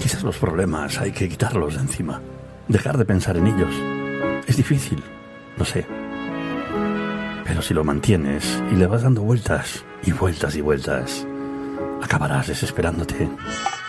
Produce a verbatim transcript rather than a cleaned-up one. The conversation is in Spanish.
Quizás los problemas hay que quitarlos de encima. Dejar de pensar en ellos. Es difícil, lo sé. Pero si lo mantienes y le vas dando vueltas y vueltas y vueltas, acabarás desesperándote.